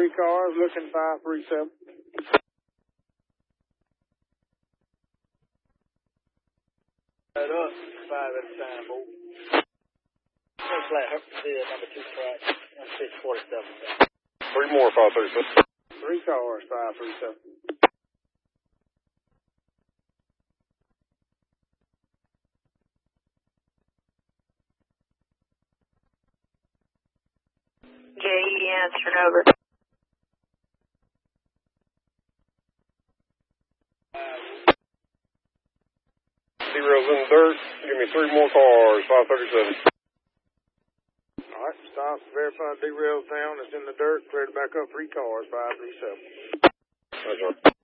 3 cars, looking 537. That up, 5 at a time, boy. Flat, number 2 track, 647. 3 more, 537. 3 cars, 537. JE answered over. D-rail's in the dirt. Give me 3 more cars, 537. All right, stop, verify D-rail's down. It's in the dirt. Cleared back up 3 cars, 537. That's right.